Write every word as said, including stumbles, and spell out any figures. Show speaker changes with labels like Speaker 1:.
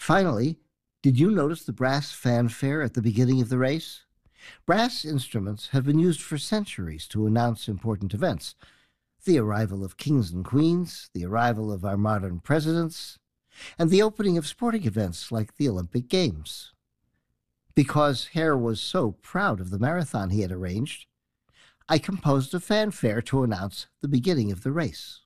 Speaker 1: Finally, did you notice the brass fanfare at the beginning of the race? Brass instruments have been used for centuries to announce important events. The arrival of kings and queens, the arrival of our modern presidents, and the opening of sporting events like the Olympic Games. Because Hare was so proud of the marathon he had arranged, I composed a fanfare to announce the beginning of the race.